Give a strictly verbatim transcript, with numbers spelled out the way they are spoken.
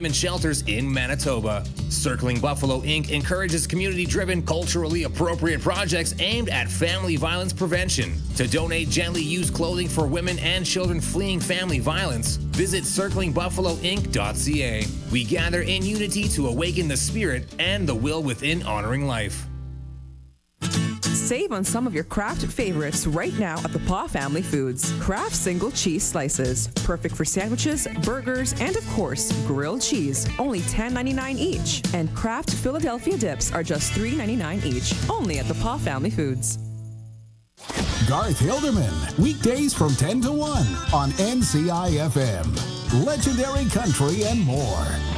and shelters in Manitoba. Circling Buffalo Incorporated encourages community-driven, culturally appropriate projects aimed at family violence prevention. To donate gently used clothing for women and children fleeing family violence, visit circling buffalo inc dot c a. We gather in unity to awaken the spirit and the will within honoring life. Save on some of your Kraft favorites right now at the Paw Family Foods. Kraft single cheese slices, perfect for sandwiches, burgers, and of course, grilled cheese. Only ten ninety-nine each. And Kraft Philadelphia dips are just three ninety-nine each. Only at the Paw Family Foods. Garth Hilderman, weekdays from ten to one on N C I F M. Legendary country and more.